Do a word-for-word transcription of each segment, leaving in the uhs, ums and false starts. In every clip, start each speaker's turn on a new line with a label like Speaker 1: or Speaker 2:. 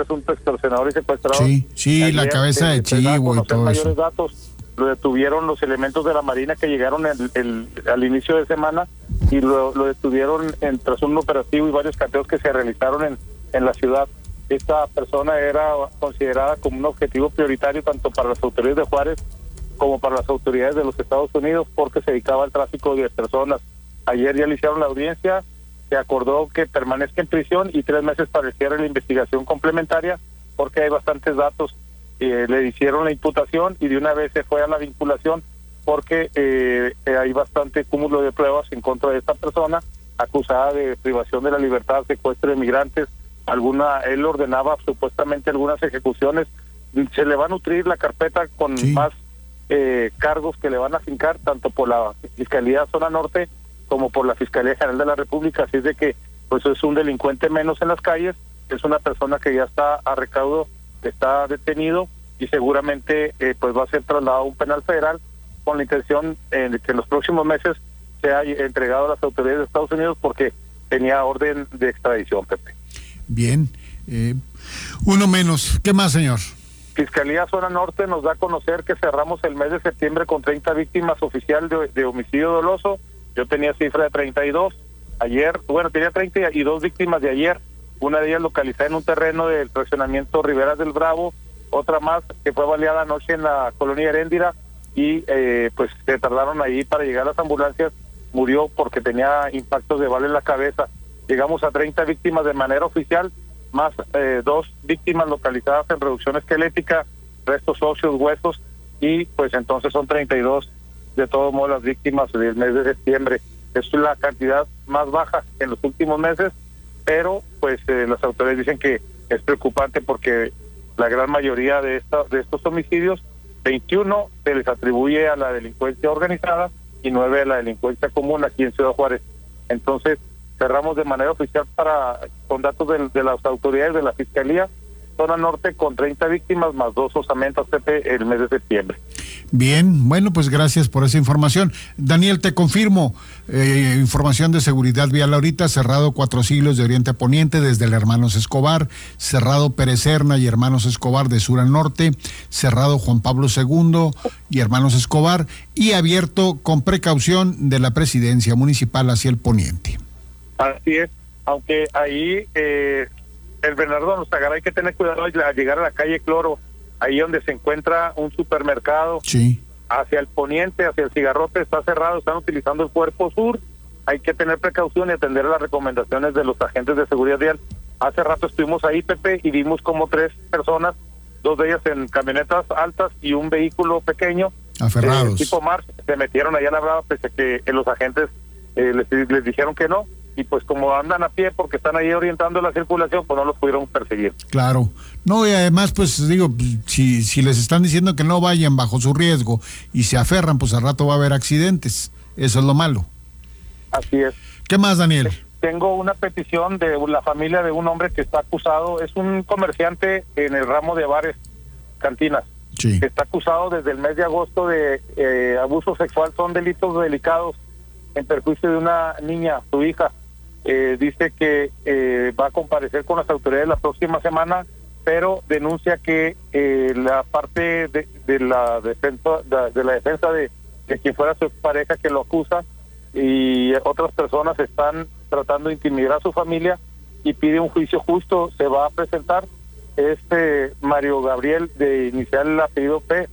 Speaker 1: presunto extorsionador y secuestrador.
Speaker 2: Sí, sí,
Speaker 1: Ayer,
Speaker 2: la cabeza de
Speaker 1: eh,
Speaker 2: chivo y todo
Speaker 1: mayores
Speaker 2: eso.
Speaker 1: datos, lo detuvieron los elementos de la Marina que llegaron el, el, al inicio de semana y lo, lo detuvieron en, tras un operativo y varios cateos que se realizaron en, en la ciudad. Esta persona era considerada como un objetivo prioritario tanto para las autoridades de Juárez como para las autoridades de los Estados Unidos porque se dedicaba al tráfico de personas. Ayer ya le hicieron la audiencia, se acordó que permanezca en prisión y tres meses para el cierre de la investigación complementaria porque hay bastantes datos. Eh, le hicieron la imputación y de una vez se fue a la vinculación porque eh, eh, hay bastante cúmulo de pruebas en contra de esta persona acusada de privación de la libertad, secuestro de migrantes, alguna, él ordenaba supuestamente algunas ejecuciones. Se le va a nutrir la carpeta con sí. más eh, cargos que le van a fincar tanto por la Fiscalía Zona Norte como por la Fiscalía General de la República, así es de que pues es un delincuente menos en las calles, es una persona que ya está a recaudo, está detenido y seguramente eh, pues va a ser trasladado a un penal federal con la intención eh, de que en los próximos meses sea entregado a las autoridades de Estados Unidos porque tenía orden de extradición, Pepe.
Speaker 2: Bien, eh, uno menos. ¿Qué más, señor?
Speaker 1: Fiscalía Zona Norte nos da a conocer que cerramos el mes de septiembre con treinta víctimas oficial de, de homicidio doloso. Yo tenía cifra de treinta y dos. Ayer, bueno, tenía treinta y dos víctimas de ayer. Una de ellas localizada en un terreno del fraccionamiento Riberas del Bravo. Otra más que fue baleada anoche en la colonia Heréndira y eh, pues se tardaron ahí para llegar a las ambulancias. Murió porque tenía impactos de bala en la cabeza. Llegamos a treinta víctimas de manera oficial, más eh, dos víctimas localizadas en reducción esquelética, restos óseos, huesos, y pues entonces son treinta y dos de todos modos las víctimas del mes de septiembre. Es la cantidad más baja en los últimos meses, pero pues eh, las autoridades dicen que es preocupante porque la gran mayoría de, esta, de estos homicidios, veintiuno se les atribuye a la delincuencia organizada y nueve a la delincuencia común aquí en Ciudad Juárez. Entonces, cerramos de manera oficial para con datos de, de las autoridades de la Fiscalía Zona Norte con treinta víctimas más dos osamentos, Pepe, el mes de septiembre.
Speaker 2: Bien, bueno, pues gracias por esa información. Daniel, te confirmo, eh, información de seguridad vial ahorita, cerrado Cuatro Siglos de Oriente a Poniente desde el Hermanos Escobar, cerrado Pérez Serna y Hermanos Escobar de sur a norte, cerrado Juan Pablo segundo y Hermanos Escobar, y abierto con precaución de la Presidencia Municipal hacia el poniente.
Speaker 1: Así es, aunque ahí eh, el Bernardo nos agarra, hay que tener cuidado al llegar a la calle Cloro, ahí donde se encuentra un supermercado,
Speaker 2: sí.
Speaker 1: hacia el poniente, hacia el Cigarrote, está cerrado, están utilizando el cuerpo sur, hay que tener precaución y atender las recomendaciones de los agentes de seguridad vial. Hace rato estuvimos ahí, Pepe, y vimos como tres personas, dos de ellas en camionetas altas y un vehículo pequeño,
Speaker 2: aferrados,
Speaker 1: eh, tipo Mars, se metieron allá a la brava, pese a que eh, los agentes eh, les, les dijeron que no, y pues como andan a pie porque están ahí orientando la circulación, pues no los pudieron perseguir.
Speaker 2: Claro, no, y además pues digo, si, si les están diciendo que no vayan bajo su riesgo y se aferran, pues al rato va a haber accidentes, eso es lo malo.
Speaker 1: Así es.
Speaker 2: ¿Qué más, Daniel?
Speaker 1: Tengo una petición de la familia de un hombre que está acusado, es un comerciante en el ramo de bares, cantinas,
Speaker 2: sí.
Speaker 1: que está acusado desde el mes de agosto de eh, abuso sexual, son delitos delicados en perjuicio de una niña, su hija. Eh, dice que eh, va a comparecer con las autoridades la próxima semana, pero denuncia que eh, la parte de, de la defensa de, de la defensa de, de quien fuera su pareja que lo acusa y otras personas están tratando de intimidar a su familia y pide un juicio justo. Se va a presentar este Mario Gabriel de inicial el apellido P.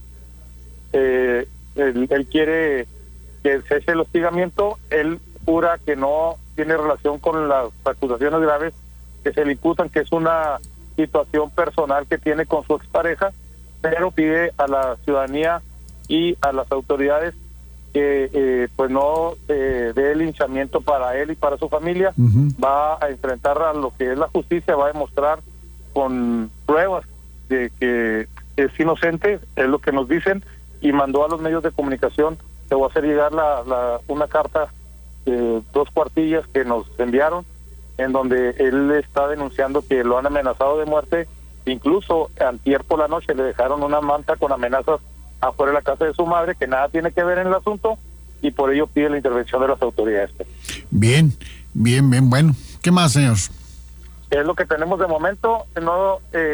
Speaker 1: Eh, él, él quiere que cese el hostigamiento. Él jura que no tiene relación con las acusaciones graves que se le imputan, que es una situación personal que tiene con su expareja, pero pide a la ciudadanía y a las autoridades que eh, pues no eh, dé el linchamiento para él y para su familia. Uh-huh. Va a enfrentar a lo que es la justicia, va a demostrar con pruebas de que es inocente, es lo que nos dicen, y mandó a los medios de comunicación. Te voy a hacer llegar la, la una carta de dos cuartillas que nos enviaron, en donde él está denunciando que lo han amenazado de muerte. Incluso antier por la noche le dejaron una manta con amenazas afuera de la casa de su madre, que nada tiene que ver en el asunto, y por ello pide la intervención de las autoridades.
Speaker 2: Bien, bien, bien, bueno. ¿Qué más, señor?
Speaker 1: Es lo que tenemos de momento. No, eh,